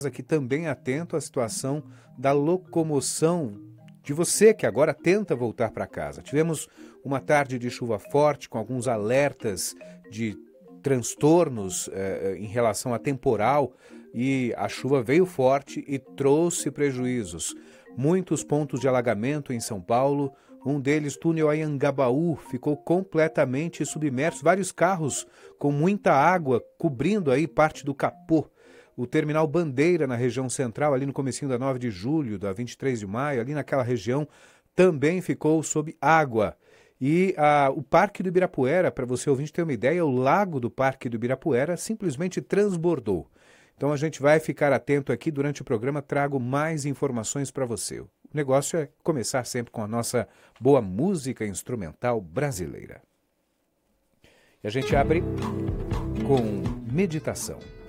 aqui também atento à situação da locomoção de você que agora tenta voltar para casa. Tivemos uma tarde de chuva forte com alguns alertas de transtornos em relação a temporal, e a chuva veio forte e trouxe prejuízos. Muitos pontos de alagamento em São Paulo, um deles, túnel Anhangabaú, ficou completamente submerso, vários carros com muita água cobrindo aí parte do capô. O terminal Bandeira, na região central, ali no comecinho da 9 de julho, da 23 de maio, ali naquela região, também ficou sob água. E o Parque do Ibirapuera, para você ouvinte ter uma ideia, o lago do Parque do Ibirapuera simplesmente transbordou. Então a gente vai ficar atento aqui, durante o programa trago mais informações para você. O negócio é começar sempre com a nossa boa música instrumental brasileira. E a gente abre com meditação.